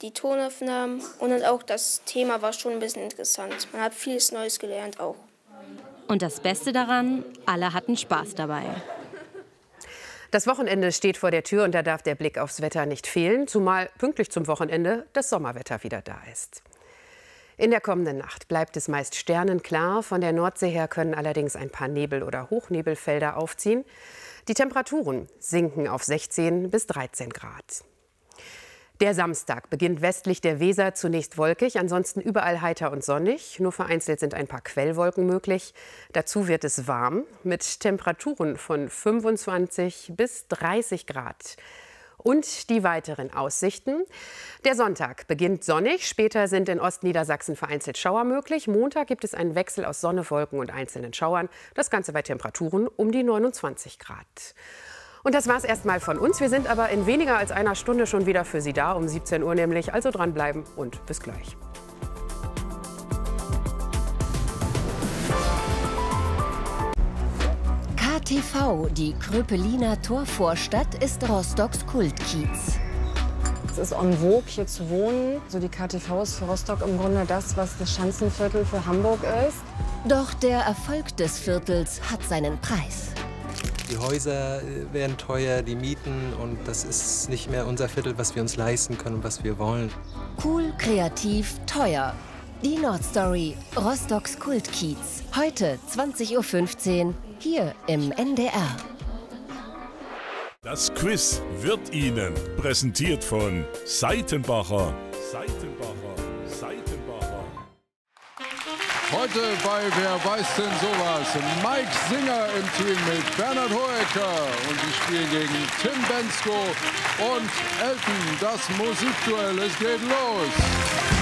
die Tonaufnahmen und dann auch das Thema war schon ein bisschen interessant. Man hat vieles Neues gelernt auch. Und das Beste daran, alle hatten Spaß dabei. Das Wochenende steht vor der Tür und da darf der Blick aufs Wetter nicht fehlen, zumal pünktlich zum Wochenende das Sommerwetter wieder da ist. In der kommenden Nacht bleibt es meist sternenklar. Von der Nordsee her können allerdings ein paar Nebel- oder Hochnebelfelder aufziehen. Die Temperaturen sinken auf 16 bis 13 Grad. Der Samstag beginnt westlich der Weser zunächst wolkig, ansonsten überall heiter und sonnig. Nur vereinzelt sind ein paar Quellwolken möglich. Dazu wird es warm mit Temperaturen von 25 bis 30 Grad. Und die weiteren Aussichten. Der Sonntag beginnt sonnig, später sind in Ostniedersachsen vereinzelt Schauer möglich. Montag gibt es einen Wechsel aus Sonne, Wolken und einzelnen Schauern. Das Ganze bei Temperaturen um die 29 Grad. Und das war's erstmal von uns. Wir sind aber in weniger als einer Stunde schon wieder für Sie da, um 17 Uhr nämlich. Also dranbleiben und bis gleich. KTV, die Kröpeliner Torvorstadt, ist Rostocks Kultkiez. Es ist en vogue, hier zu wohnen. So die KTV ist für Rostock im Grunde das, was das Schanzenviertel für Hamburg ist. Doch der Erfolg des Viertels hat seinen Preis. Die Häuser werden teuer, die Mieten, und das ist nicht mehr unser Viertel, was wir uns leisten können und was wir wollen. Cool, kreativ, teuer. Die Nordstory, Rostocks Kultkiez. Heute 20:15 Uhr hier im NDR. Das Quiz wird Ihnen präsentiert von Seitenbacher. Heute bei Wer weiß denn sowas? Mike Singer im Team mit Bernhard Hoeker. Und sie spielen gegen Tim Bensko und Elton. Das Musikduell, es geht los.